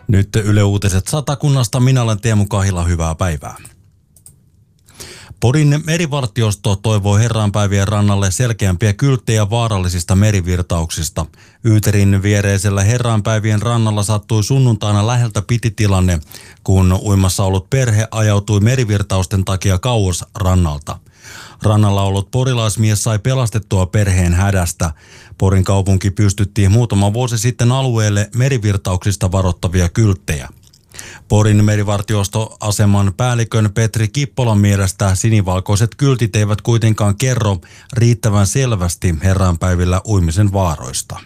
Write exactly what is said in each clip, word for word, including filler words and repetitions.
Nyt Yle Uutiset Satakunnasta. Minä olen Teemu Kahila. Hyvää päivää. Porin merivartiosto toivoo herraanpäivien rannalle selkeämpiä kylttejä vaarallisista merivirtauksista. Yyterin viereisellä herraanpäivien rannalla sattui sunnuntaina läheltä piti tilanne, kun uimassa ollut perhe ajautui merivirtausten takia kauas rannalta. Rannalla ollut porilaismies sai pelastettua perheen hädästä. Porin kaupunki pystytti muutama vuosi sitten alueelle merivirtauksista varoittavia kylttejä. Porin merivartiostoaseman päällikön Petri Kippolan mielestä sinivalkoiset kyltit eivät kuitenkaan kerro riittävän selvästi herraanpäivillä uimisen vaaroista.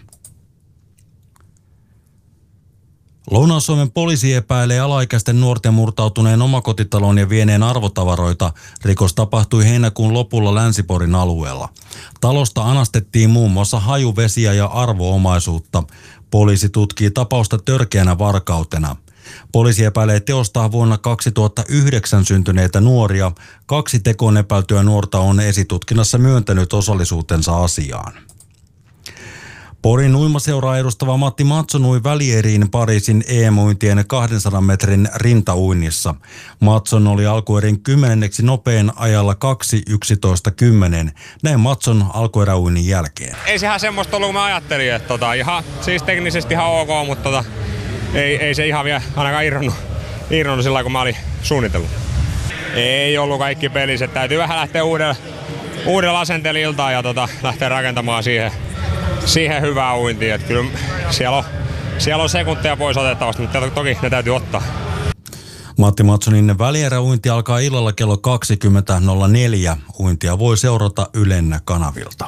Lounais-Suomen poliisi epäilee alaikäisten nuorten murtautuneen omakotitaloon ja vieneen arvotavaroita. Rikos tapahtui heinäkuun lopulla Länsi-Porin alueella. Talosta anastettiin muun muassa hajuvesiä ja arvoomaisuutta. Poliisi tutkii tapausta törkeänä varkautena. Poliisi epäilee teosta vuonna kaksituhattayhdeksän syntyneitä nuoria. Kaksi tekoon epäiltyä nuorta on esitutkinnassa myöntänyt osallisuutensa asiaan. Porin uimaseuraa edustava Matti Matson ui välieriin Pariisin E M-uintien kahdensadan metrin rintauinnissa. Matson oli alkuerin kymmenenneksi nopein ajalla kaksi yksitoista kymmenen. Näin Matson alkueräuinnin jälkeen. Ei se ihan semmoista ollut, kun mä ajattelin, että tota, ihan, siis teknisesti ihan ok, mutta tota, ei, ei se ihan vielä ainakaan irronnut, irronnut sillä kun mä olin suunnitellut. Ei ollut kaikki pelissä, täytyy vähän lähteä uudella, uudella asenteella iltaan ja tota, lähteä rakentamaan siihen. Siihen hyvää uintia, että kyllä siellä on, siellä on sekunteja pois otettavasti, mutta toki ne täytyy ottaa. Matti Matsonin välieräuinti alkaa illalla kello kaksikymmentä nolla neljä. Uintia voi seurata Ylen kanavilta.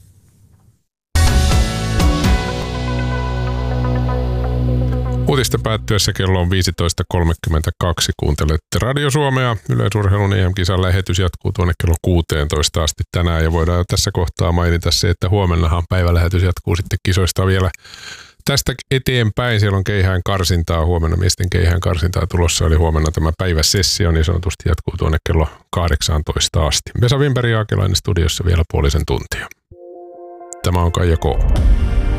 Uutisten päättyessä kello on viisitoista kolmekymmentäkaksi. Kuuntelette Radio Suomea. Yleisurheilun E M-kisan lähetys jatkuu tuonne kello kuusitoista asti tänään. Ja voidaan jo tässä kohtaa mainita se, että huomennahan päivälähetys jatkuu sitten kisoista vielä tästä eteenpäin. Siellä on keihään karsintaa. Huomenna miesten keihään karsintaa tulossa. Eli huomenna tämä päiväsessio niin sanotusti jatkuu tuonne kello kahdeksantoista asti. Vesa Wimperi ja Akelainen studiossa vielä puolisen tuntia. Tämä on Kaija K.